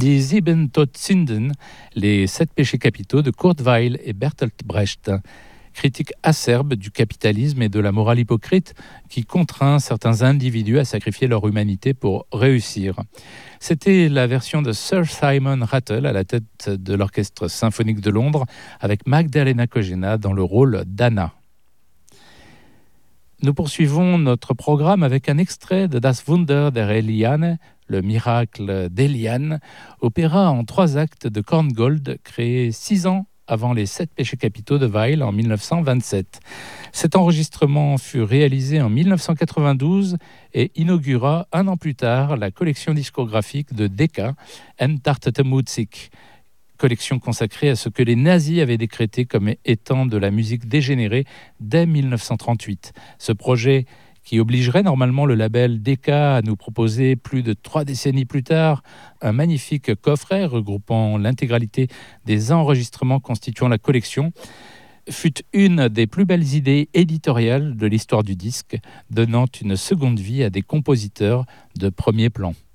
Die Sieben Todsünden, les 7 péchés capitaux de Kurt Weill et Bertolt Brecht. Critique acerbe du capitalisme et de la morale hypocrite qui contraint certains individus à sacrifier leur humanité pour réussir. C'était la version de Sir Simon Rattle à la tête de l'Orchestre symphonique de Londres avec Magdalena Kojena dans le rôle d'Anna. Nous poursuivons notre programme avec un extrait de Das Wunder der Eliane, le miracle d'Eliane, opéra en 3 actes de Korngold, créé 6 ans avant les 7 péchés capitaux de Weill en 1927. Cet enregistrement fut réalisé en 1992 et inaugura 1 an plus tard la collection discographique de Decca, Entartete Musik, collection consacrée à ce que les nazis avaient décrété comme étant de la musique dégénérée dès 1938. Ce projet qui obligerait normalement le label Decca à nous proposer plus de 3 décennies plus tard un magnifique coffret regroupant l'intégralité des enregistrements constituant la collection, fut une des plus belles idées éditoriales de l'histoire du disque, donnant une seconde vie à des compositeurs de premier plan.